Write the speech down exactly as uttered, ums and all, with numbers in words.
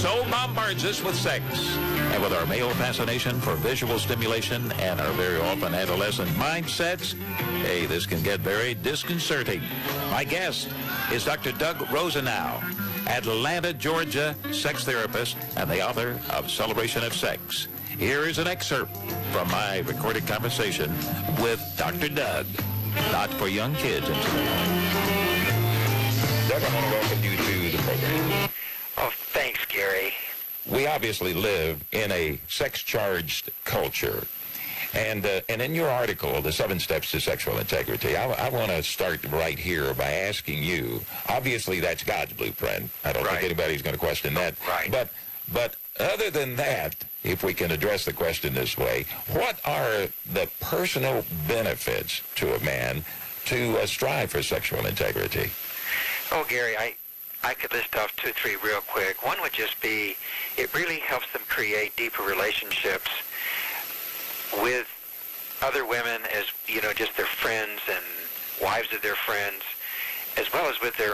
so bombards us with sex. And with our male fascination for visual stimulation and our very often adolescent mindsets, hey, this can get very disconcerting. My guest is Doctor Doug Rosenau, Atlanta, Georgia sex therapist and the author of Celebration of Sex. Here is an excerpt from my recorded conversation with Doctor Doug. Not for young kids. Doug, I want to welcome you to the program. Oh, thanks, Gary. We obviously live in a sex-charged culture. And uh, and in your article, The Seven Steps to Sexual Integrity, I, I want to start right here by asking you, obviously that's God's blueprint. I don't right. think anybody's going to question that. Right. But, but other than that, if we can address the question this way, what are the personal benefits to a man to uh, strive for sexual integrity? Oh, Gary, I, I could list off two, three real quick. One would just be, it really helps them create deeper relationships with other women as, you know, just their friends and wives of their friends, as well as with their